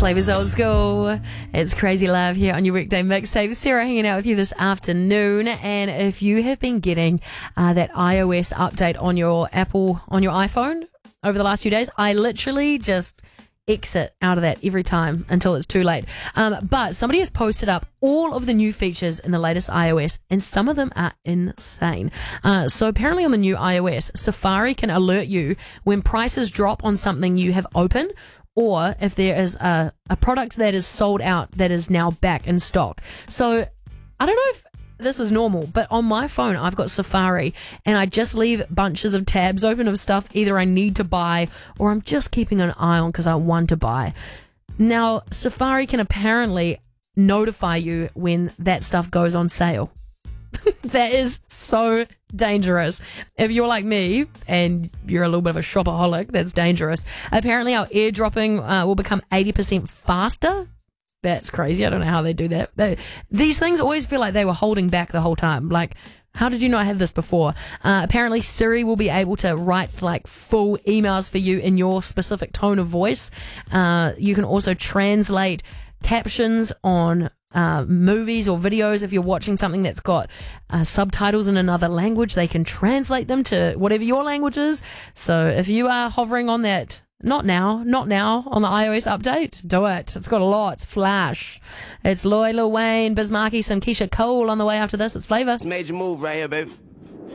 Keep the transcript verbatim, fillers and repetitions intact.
Flavors Old School. It's Crazy Love here on your weekday mixtape. Sarah hanging out with you this afternoon. And if you have been getting uh, that iOS update on your Apple, on your iPhone over the last few days, I literally just exit out of that every time until it's too late. Um, but somebody has posted up all of the new features in the latest iOS, and some of them are insane. Uh, so apparently on the new iOS, Safari can alert you when prices drop on something you have open, or if there is a, a product that is sold out that is now back in stock. So I don't know if this is normal, but on my phone, I've got Safari and I just leave bunches of tabs open of stuff either I need to buy or I'm just keeping an eye on because I want to buy. Now, Safari can apparently notify you when that stuff goes on sale. That is so dangerous. If you're like me and you're a little bit of a shopaholic, that's dangerous. Apparently our airdropping uh, will become eighty percent faster. That's crazy. I don't know how they do that. They, these things always feel like they were holding back the whole time. Like, how did you not have this before? Uh, apparently Siri will be able to write like full emails for you in your specific tone of voice. Uh, you can also translate captions on uh, movies or videos. If you're watching something that's got uh, subtitles in another language, they can translate them to whatever your language is. So if you are hovering on that, not now, not now on the iOS update, do it. It's got a lot. It's Flash. It's Lloyd, Lil Wayne, Biz Markie, some Keisha Cole on the way after this. It's Flavor. It's major move right here, baby.